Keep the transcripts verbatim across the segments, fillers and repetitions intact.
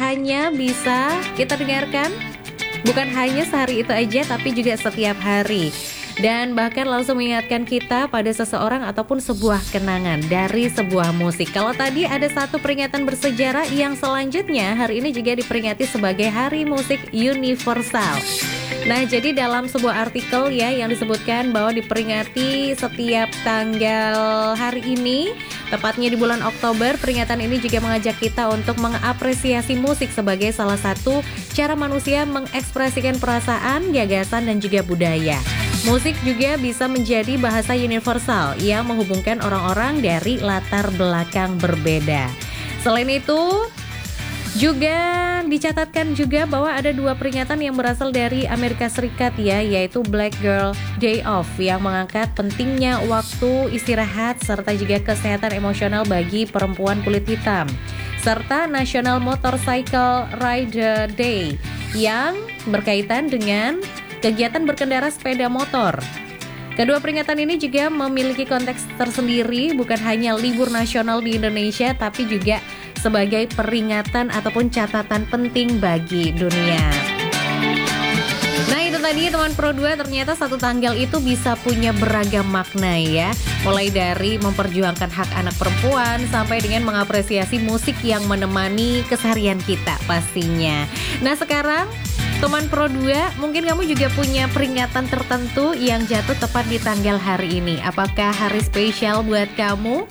hanya bisa kita dengarkan bukan hanya sehari itu aja, tapi juga setiap hari. Dan bahkan langsung mengingatkan kita pada seseorang ataupun sebuah kenangan dari sebuah musik. Kalau tadi ada satu peringatan bersejarah, yang selanjutnya hari ini juga diperingati sebagai Hari Musik Universal. Nah, jadi dalam sebuah artikel ya yang disebutkan bahwa diperingati setiap tanggal hari ini, tepatnya di bulan Oktober. Peringatan ini juga mengajak kita untuk mengapresiasi musik sebagai salah satu cara manusia mengekspresikan perasaan, gagasan, dan juga budaya. Musik juga bisa menjadi bahasa universal yang menghubungkan orang-orang dari latar belakang berbeda. Selain itu, juga dicatatkan juga bahwa ada dua peringatan yang berasal dari Amerika Serikat ya, yaitu Black Girl Day Off yang mengangkat pentingnya waktu istirahat serta juga kesehatan emosional bagi perempuan kulit hitam, serta National Motorcycle Rider Day yang berkaitan dengan kegiatan berkendara sepeda motor. Kedua peringatan ini juga memiliki konteks tersendiri, bukan hanya libur nasional di Indonesia, tapi juga sebagai peringatan ataupun catatan penting bagi dunia. Nah, itu tadi teman Pro dua, ternyata satu tanggal itu bisa punya beragam makna ya. Mulai dari memperjuangkan hak anak perempuan sampai dengan mengapresiasi musik yang menemani keseharian kita pastinya. Nah, sekarang teman Pro dua, mungkin kamu juga punya peringatan tertentu yang jatuh tepat di tanggal hari ini. Apakah hari spesial buat kamu?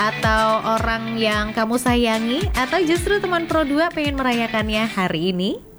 Atau orang yang kamu sayangi? Atau justru teman Pro dua pengen merayakannya hari ini?